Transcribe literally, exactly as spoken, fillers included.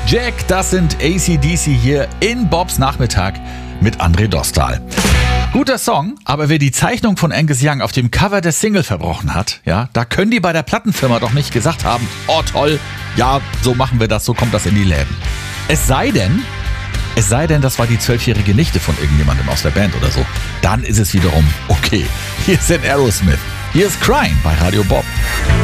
Jack, das sind A C D C hier in Bobs Nachmittag mit André Dostal. Guter Song, aber wer die Zeichnung von Angus Young auf dem Cover der Single verbrochen hat, ja, da können die bei der Plattenfirma doch nicht gesagt haben, oh toll, ja, so machen wir das, so kommt das in die Läden. Es sei denn, es sei denn, das war die zwölfjährige Nichte von irgendjemandem aus der Band oder so. Dann ist es wiederum okay. Hier ist Aerosmith. Hier ist Crying bei Radio Bob.